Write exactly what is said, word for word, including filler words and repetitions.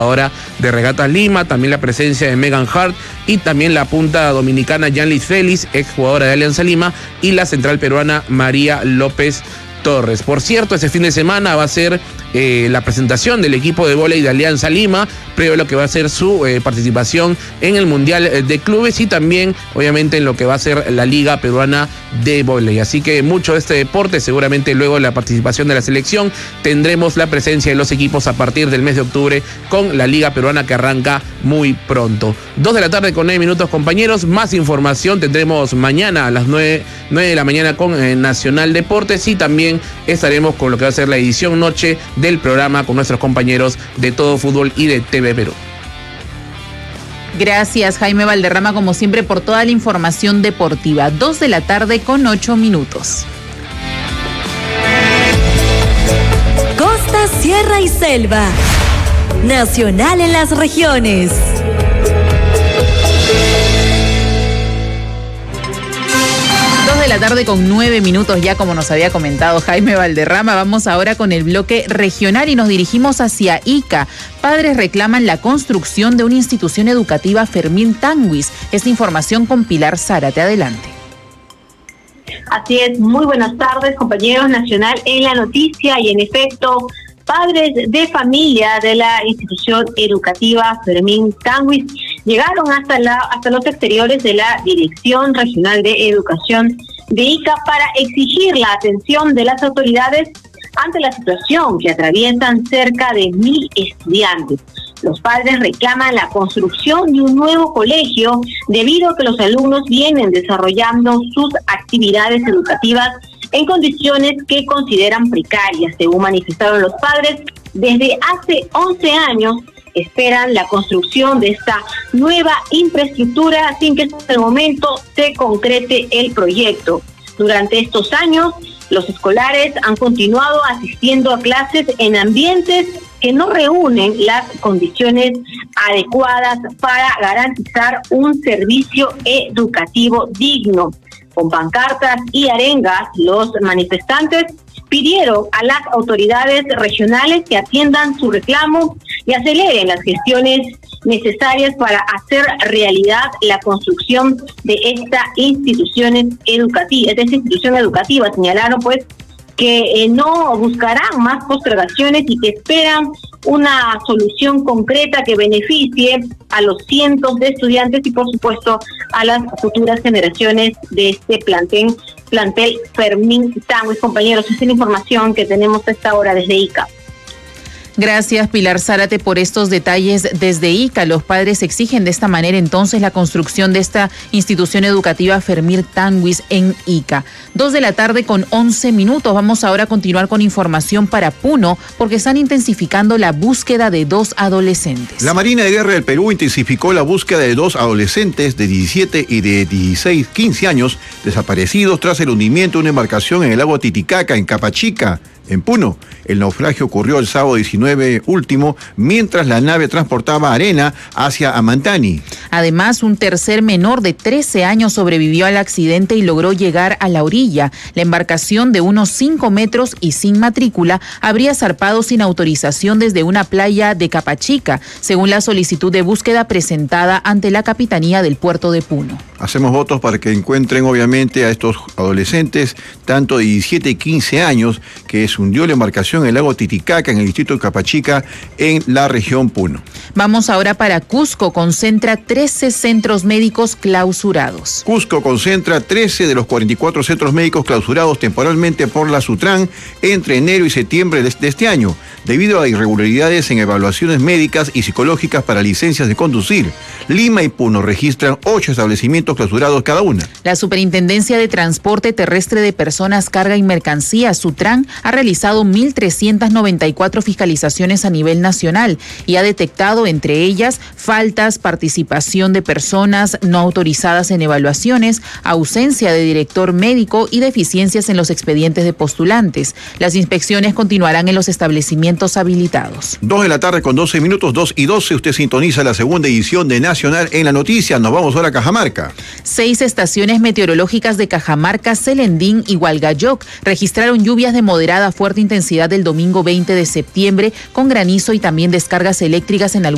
Ahora de Regatas Lima, también la presencia de Megan Hart y también la punta dominicana Yanlis Félix, exjugadora de Alianza Lima, y la central peruana María López Torres. Por cierto, ese fin de semana va a ser eh, la presentación del equipo de vóley de Alianza Lima, previo a lo que va a ser su eh, participación en el Mundial de Clubes y también, obviamente, en lo que va a ser la Liga Peruana de Vóley. Así que mucho de este deporte, seguramente luego de la participación de la selección, tendremos la presencia de los equipos a partir del mes de octubre con la Liga Peruana que arranca muy pronto. Dos de la tarde con nueve minutos, compañeros. Más información tendremos mañana a las nueve, nueve de la mañana con eh, Nacional Deportes y también estaremos con lo que va a ser la edición noche del programa con nuestros compañeros de Todo Fútbol y de T V Perú. Gracias, Jaime Valderrama, como siempre, por toda la información deportiva. Dos de la tarde con ocho minutos. Costa, Sierra y Selva. Nacional en las regiones. De la tarde con nueve minutos ya, como nos había comentado Jaime Valderrama. Vamos ahora con el bloque regional y nos dirigimos hacia Ica. Padres reclaman la construcción de una institución educativa Fermín Tanguis. Esta información con Pilar Zárate. Adelante. Así es, muy buenas tardes, compañeros. Nacional en la noticia y en efecto, padres de familia de la institución educativa Fermín Tanguis llegaron hasta la hasta los exteriores de la Dirección Regional de Educación de Ica para exigir la atención de las autoridades ante la situación que atraviesan cerca de mil estudiantes. Los padres reclaman la construcción de un nuevo colegio debido a que los alumnos vienen desarrollando sus actividades educativas en condiciones que consideran precarias. Según manifestaron los padres, desde hace once años esperan la construcción de esta nueva infraestructura sin que hasta el momento se concrete el proyecto. Durante estos años, los escolares han continuado asistiendo a clases en ambientes que no reúnen las condiciones adecuadas para garantizar un servicio educativo digno. Con pancartas y arengas, los manifestantes pidieron a las autoridades regionales que atiendan su reclamo y aceleren las gestiones necesarias para hacer realidad la construcción de esta institución educativa. De esta institución educativa señalaron pues que eh, no buscarán más postergaciones y que esperan una solución concreta que beneficie a los cientos de estudiantes y por supuesto a las futuras generaciones de este plantel, plantel Fermín Tanguis. Compañeros, esta es la información que tenemos a esta hora desde Ica. Gracias, Pilar Zárate, por estos detalles desde Ica. Los padres exigen de esta manera entonces la construcción de esta institución educativa Fermín Tanguis en Ica. Dos de la tarde con once minutos. Vamos ahora a continuar con información para Puno porque están intensificando la búsqueda de dos adolescentes. La Marina de Guerra del Perú intensificó la búsqueda de dos adolescentes de diecisiete y de dieciséis, quince años desaparecidos tras el hundimiento de una embarcación en el lago Titicaca, en Capachica, en Puno. El naufragio ocurrió el sábado diecinueve último, mientras la nave transportaba arena hacia Amantani. Además, un tercer menor de trece años sobrevivió al accidente y logró llegar a la orilla. La embarcación de unos cinco metros y sin matrícula habría zarpado sin autorización desde una playa de Capachica, según la solicitud de búsqueda presentada ante la Capitanía del Puerto de Puno. Hacemos votos para que encuentren obviamente a estos adolescentes, tanto de diecisiete y quince años, que se hundió la embarcación en el lago Titicaca, en el distrito de Capachica, en la región Puno. Vamos ahora para Cusco, concentra trece centros médicos clausurados. Cusco concentra trece de los cuarenta y cuatro centros médicos clausurados temporalmente por la Sutran entre enero y septiembre de este año, debido a irregularidades en evaluaciones médicas y psicológicas para licencias de conducir. Lima y Puno registran ocho establecimientos clausurados cada una. La Superintendencia de Transporte Terrestre de Personas, Carga y Mercancías, Sutran, ha realizado mil trescientas noventa y cuatro fiscalizaciones a nivel nacional y ha detectado entre ellas faltas, participación de personas no autorizadas en evaluaciones, ausencia de director médico y deficiencias en los expedientes de postulantes. Las inspecciones continuarán en los establecimientos habilitados. Dos de la tarde con doce minutos, dos y doce, usted sintoniza la segunda edición de Nacional en la Noticia. Nos vamos ahora a Cajamarca. Seis estaciones meteorológicas de Cajamarca, Celendín y Hualgayoc registraron lluvias de moderada a fuerte intensidad el domingo veinte de septiembre con granizo y también descargas eléctricas en algunos